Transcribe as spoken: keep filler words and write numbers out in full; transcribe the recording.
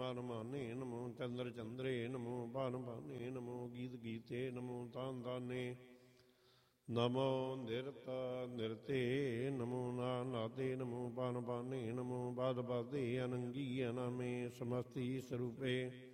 ਮਾਨ ਮਾਨੇ ਨਮੋ ਚੰਦਰ ਚੰਦਰੇ ਨਮੋ ਭਾਨ ਭਾਨੇ ਨਮੋ ਗੀਤ ਗੀਤੇ ਨਮੋ ਤਾਨ ਤਾਨੇ ਨਮੋ ਨਿਰਤ ਨਿਰਤੇ ਨਮੋ ਨਾ ਨਾਦੇ ਨਮੋ ਪਾਨ ਪਾਨੇ ਨਮੋ ਬਾਦ ਬਾਦੇ ਅਨੰਗੀ ਅਨਾਮੇ ਸਮਸਤੀ ਸਰੂਪੇ